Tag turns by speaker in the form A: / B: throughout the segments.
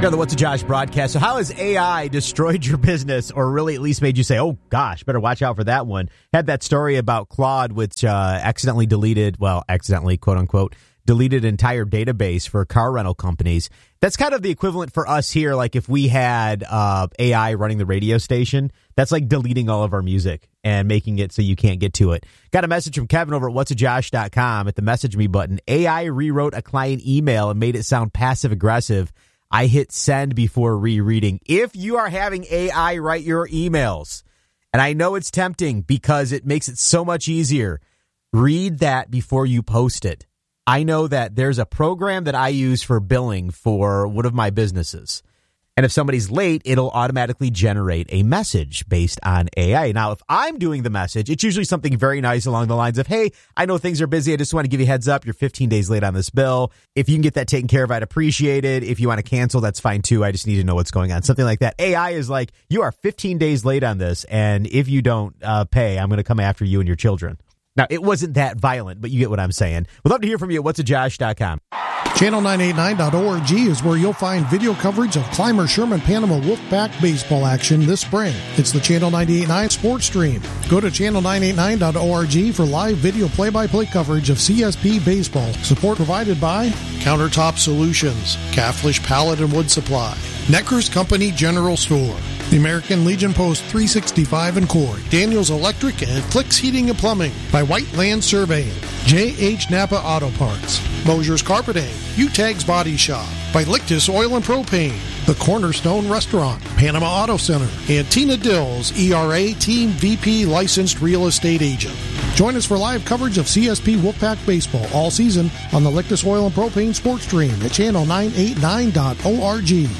A: You're the What's a Josh broadcast. So how has AI destroyed your business, or really at least made you say, oh, gosh, better watch out for that one? Had that story about Claude, which accidentally, quote unquote, deleted entire database for car rental companies. That's kind of the equivalent for us here. Like if we had AI running the radio station, that's like deleting all of our music and making it so you can't get to it. Got a message from Kevin over at whatsajosh.com at the message me button. AI rewrote a client email and made it sound passive aggressive. I hit send before rereading. If you are having AI write your emails, and I know it's tempting because it makes it so much easier, read that before you post it. I know that there's a program that I use for billing for one of my businesses. And if somebody's late, it'll automatically generate a message based on AI. Now, if I'm doing the message, it's usually something very nice along the lines of, hey, I know things are busy. I just want to give you a heads up. You're 15 days late on this bill. If you can get that taken care of, I'd appreciate it. If you want to cancel, that's fine too. I just need to know what's going on. Something like that. AI is like, you are 15 days late on this. And if you don't pay, I'm going to come after you and your children. Now, it wasn't that violent, but you get what I'm saying. We'd love to hear from you at whatsajosh.com.
B: Channel989.org is where you'll find video coverage of Clymer Sherman Panama Wolfpack baseball action this spring. It's the Channel 989 Sports Stream. Go to channel989.org for live video play-by-play coverage of CSP baseball. Support provided by Countertop Solutions, Catholish Pallet and Wood Supply, Necker's Company General Store, the American Legion Post 365 in Corey, Daniels Electric, and Flicks Heating and Plumbing by White Land Surveying, J.H. Napa Auto Parts, Mosier's Carpeting, U-Tags Body Shop, by Lictus Oil and Propane, The Cornerstone Restaurant, Panama Auto Center, and Tina Dills, ERA Team VP Licensed Real Estate Agent. Join us for live coverage of CSP Wolfpack Baseball all season on the Lictus Oil and Propane Sports Stream at channel989.org.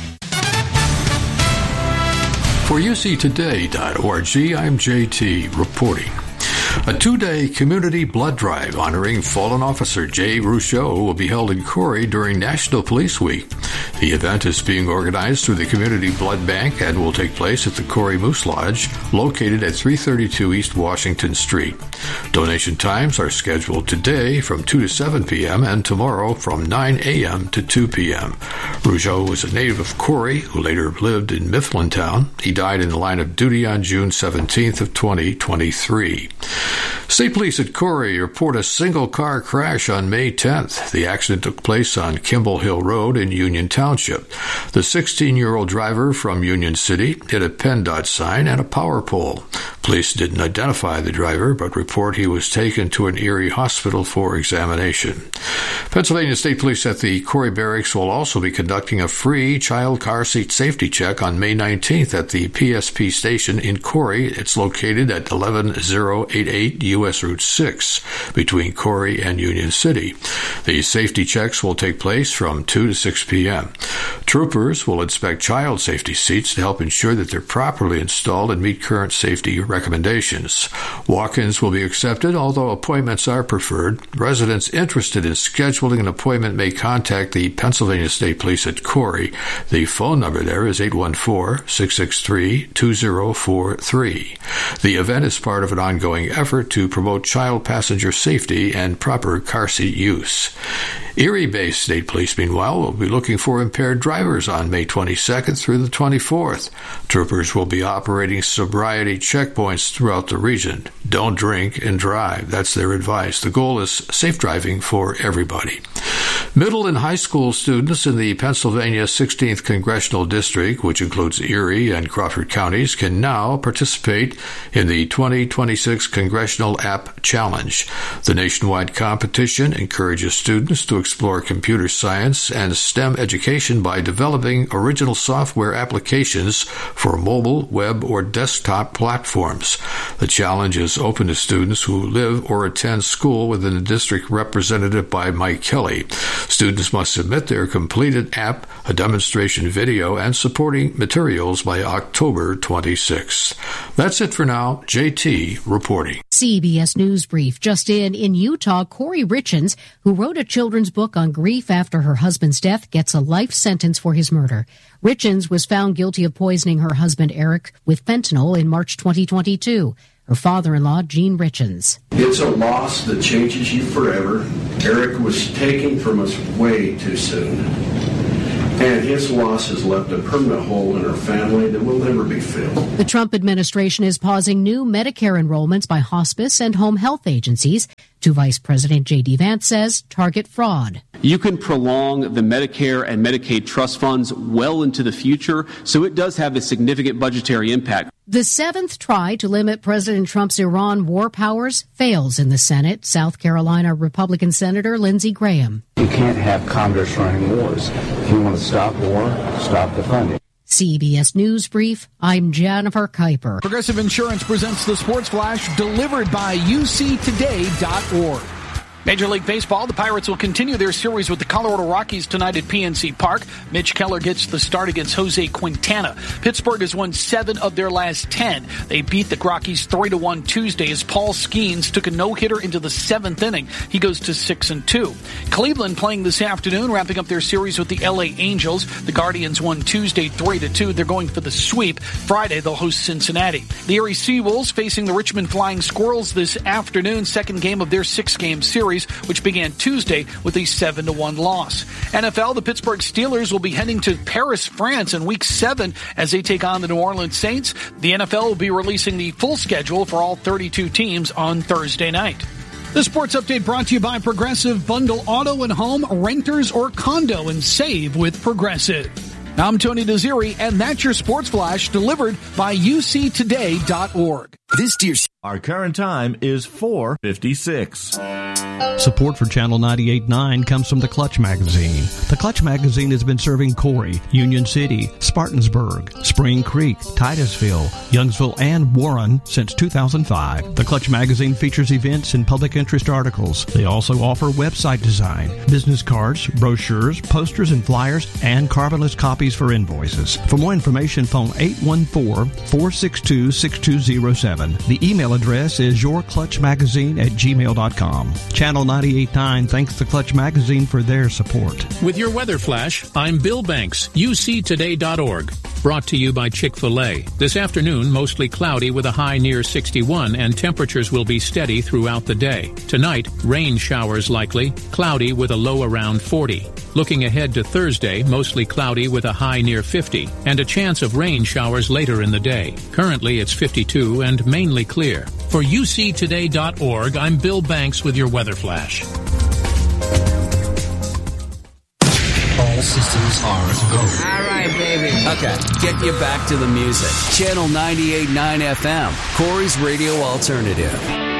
C: For UCToday.org, I'm JT reporting. A two-day community blood drive honoring fallen officer Jay Rougeau will be held in Corey during National Police Week. The event is being organized through the Community Blood Bank and will take place at the Corey Moose Lodge, located at 332 East Washington Street. Donation times are scheduled today from 2 to 7 p.m. and tomorrow from 9 a.m. to 2 p.m. Rougeau was a native of Corey who later lived in Mifflintown. He died in the line of duty on June 17th of 2023. State police at Corey report a single-car crash on May 10th. The accident took place on Kimball Hill Road in Union Township. The 16-year-old driver from Union City hit a PennDOT sign and a power pole. Police didn't identify the driver, but report he was taken to an Erie hospital for examination. Pennsylvania State Police at the Corey Barracks will also be conducting a free child car seat safety check on May 19th at the PSP station in Corey. It's located at 11088 U.S. Route 6 between Corey and Union City. The safety checks will take place from 2 to 6 p.m. Troopers will inspect child safety seats to help ensure that they're properly installed and meet current safety recommendations. Walk-ins will be accepted, although appointments are preferred. Residents interested in scheduling an appointment may contact the Pennsylvania State Police at Corey. The phone number there is 814-663-2043. The event is part of an ongoing effort to promote child passenger safety and proper car seat use. Erie-based State Police, meanwhile, will be looking for impaired drivers on May 22nd through the 24th. Troopers will be operating sobriety checkpoints throughout the region. Don't drink and drive. That's their advice. The goal is safe driving for everybody. Middle and high school students in the Pennsylvania 16th Congressional District, which includes Erie and Crawford counties, can now participate in the 2026 Congressional App Challenge. The nationwide competition encourages students to explore computer science and STEM education by developing original software applications for mobile, web, or desktop platforms. The challenge is open to students who live or attend school within the district represented by Mike Kelly. Students must submit their completed app, a demonstration video, and supporting materials by October 26th. That's it for now. JT reporting.
D: CBS News Brief. Just in Utah, Corey Richens, who wrote a children's book on grief after her husband's death, gets a life sentence for his murder. Richens was found guilty of poisoning her husband, Eric, with fentanyl in March 2022. Her father-in-law, Gene Richens.
E: It's a loss that changes you forever. Eric was taken from us way too soon. and his loss has left a permanent hole in our family that will never be filled.
D: The Trump administration is pausing new Medicare enrollments by hospice and home health agencies to Vice President J.D. Vance says target fraud.
F: You can prolong the Medicare and Medicaid trust funds well into the future, so it does have a significant budgetary impact.
D: The seventh try to limit President Trump's Iran war powers fails in the Senate. South Carolina Republican Senator Lindsey Graham.
G: You can't have Congress running wars. If you want to stop war, stop the funding.
D: CBS News Brief, I'm Jennifer Kuiper.
H: Progressive Insurance presents the Sports Flash, delivered by UCToday.org. Major League Baseball, the Pirates will continue their series with the Colorado Rockies tonight at PNC Park. Mitch Keller gets the start against Jose Quintana. Pittsburgh has won 7 of their last 10. They beat the Rockies 3-1 Tuesday as Paul Skeens took a no-hitter into the 7th inning. He goes to 6-2. Cleveland playing this afternoon, wrapping up their series with the LA Angels. The Guardians won Tuesday 3-2. They're going for the sweep. Friday, they'll host Cincinnati. The Erie Seawolves facing the Richmond Flying Squirrels this afternoon, second game of their 6-game series, which began Tuesday with a 7-1 loss. NFL, the Pittsburgh Steelers will be heading to Paris, France in Week 7 as they take on the New Orleans Saints. The NFL will be releasing the full schedule for all 32 teams on Thursday night. The Sports Update brought to you by Progressive. Bundle auto and home, renters or condo, and save with Progressive. I'm Tony Desiri, and that's your Sports Flash delivered by UCToday.org.
I: This dear's our current time is 4:56.
J: Support for Channel 98.9 comes from The Clutch Magazine. The Clutch Magazine has been serving Corey, Union City, Spartansburg, Spring Creek, Titusville, Youngsville, and Warren since 2005. The Clutch Magazine features events and public interest articles. They also offer website design, business cards, brochures, posters and flyers, and carbonless copies for invoices. For more information, phone 814-462-6207. The email address is yourclutchmagazine@gmail.com. Channel 98.9 thanks the Clutch Magazine for their support.
K: With your weather flash, I'm Bill Banks, UCToday.org. Brought to you by Chick-fil-A. This afternoon, mostly cloudy with a high near 61, and temperatures will be steady throughout the day. Tonight, rain showers likely, cloudy with a low around 40. Looking ahead to Thursday, mostly cloudy with a high near 50, and a chance of rain showers later in the day. Currently, it's 52 and mainly clear. For UCToday.org, I'm Bill Banks with your weather flash.
I: All systems are go.
L: All right, baby.
I: Okay, get you back to the music. Channel 98.9 FM, Corey's Radio Alternative.